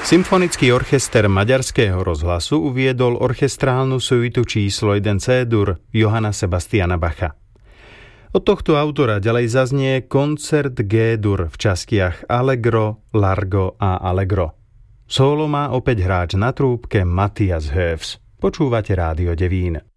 Symfonický orchester Maďarského rozhlasu uviedol orchestrálnu suitu číslo 1 C-dur Johanna Sebastiana Bacha. Od tohto autora ďalej zaznie koncert G-dur v častiach Allegro, Largo a Allegro. Solo má opäť hráč na trúbke Matthias Höfs. Počúvate Rádio Devín.